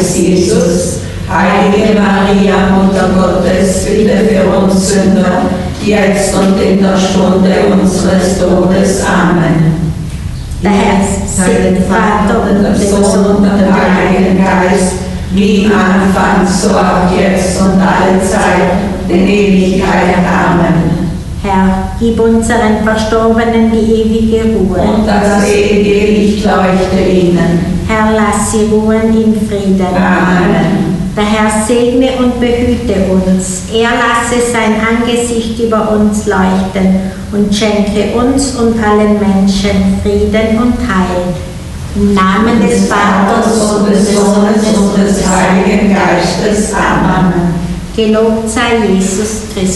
Kreuz, Jesus. Heilige Maria, Mutter Gottes, bitte für uns Sünder, jetzt und in der Stunde unseres Todes. Amen. Der Herr sei dem Vater und dem Sohn und dem Heiligen Geist, wie im Anfang, so auch jetzt und alle Zeit, in Ewigkeit. Amen. Herr, gib unseren Verstorbenen die ewige Ruhe. Und das ewige Licht leuchte ihnen. Herr, lass sie ruhen in Frieden. Amen. Der Herr segne und behüte uns. Er lasse sein Angesicht über uns leuchten und schenke uns und allen Menschen Frieden und Heil. Im Namen des Vaters und des Sohnes und des Heiligen Geistes. Amen. Gelobt sei Jesus Christus.